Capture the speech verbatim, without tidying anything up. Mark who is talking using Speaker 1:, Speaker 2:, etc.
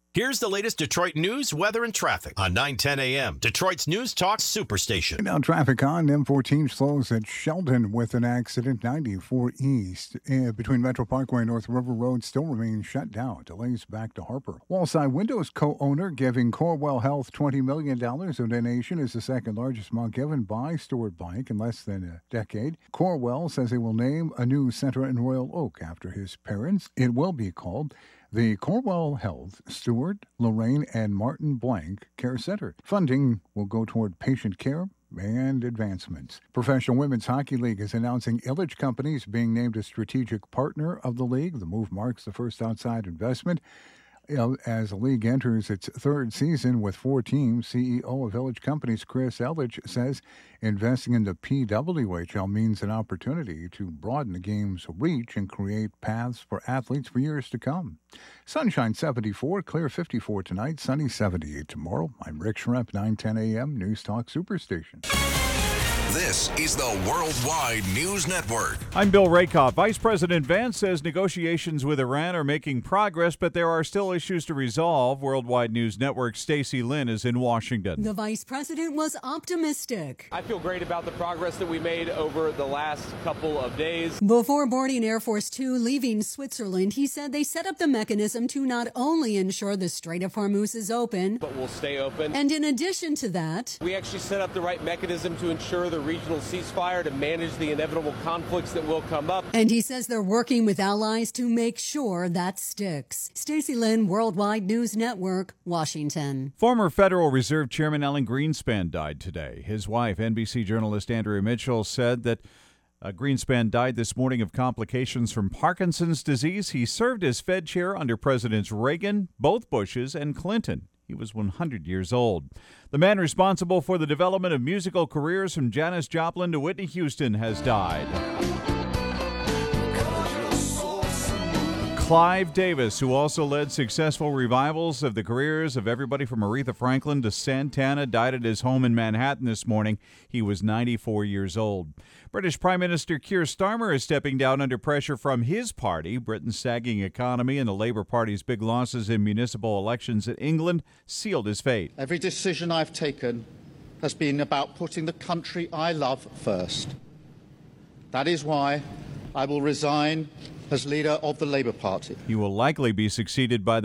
Speaker 1: Here's the latest Detroit news, weather, and traffic on nine ten A M, Detroit's News Talk Superstation.
Speaker 2: Now traffic on M fourteen slows at Sheldon with an accident. ninety-four East uh, between Metro Parkway and North River Road still remains shut down. Delays back to Harper. Wallside Windows co-owner giving Corewell Health twenty million dollars. A donation is the second largest amount given by Stewart Bike in less than a decade. Corewell says they will name a new center in Royal Oak after his parents. It will be called the Corewell Health, Stewart, Lorraine, and Martin Blank Care Center. Funding will go toward patient care and advancements. Professional Women's Hockey League is announcing Illich Companies being named a strategic partner of the league. The move marks the first outside investment as the league enters its third season with four teams. C E O of Illich Companies, Chris Illich, says investing in the P W H L means an opportunity to broaden the game's reach and create paths for athletes for years to come. Sunshine seventy-four, clear fifty-four tonight, sunny seventy-eight tomorrow. I'm Rick Schremp, nine ten A M, News Talk Superstation.
Speaker 3: This is the Worldwide News Network.
Speaker 4: I'm Bill Rakoff. Vice President Vance says negotiations with Iran are making progress, but there are still issues to resolve. Worldwide News Network Stacy Lynn is in Washington.
Speaker 5: The vice president was optimistic.
Speaker 6: I feel great about the progress that we made over the last couple of days.
Speaker 5: Before boarding Air Force Two leaving Switzerland, he said they set up the mechanism to not only ensure the Strait of Hormuz is open,
Speaker 6: but we'll stay open.
Speaker 5: And in addition to that,
Speaker 6: we actually set up the right mechanism to ensure the regional ceasefire to manage the inevitable conflicts that will come up.
Speaker 5: And he says they're working with allies to make sure that sticks. Stacey Lynn, Worldwide News Network, Washington.
Speaker 4: Former Federal Reserve Chairman Alan Greenspan died today. His wife, N B C journalist Andrea Mitchell, said that uh, Greenspan died this morning of complications from Parkinson's disease. He served as Fed chair under Presidents Reagan, both Bushes, and Clinton. He was one hundred years old. The man responsible for the development of musical careers from Janis Joplin to Whitney Houston has died. Clive Davis, who also led successful revivals of the careers of everybody from Aretha Franklin to Santana, died at his home in Manhattan this morning. He was ninety-four years old. British Prime Minister Keir Starmer is stepping down under pressure from his party. Britain's sagging economy and the Labour Party's big losses in municipal elections in England sealed his fate.
Speaker 7: Every decision I've taken has been about putting the country I love first. That is why I will resign as leader of the Labour Party.
Speaker 4: He will likely be succeeded by the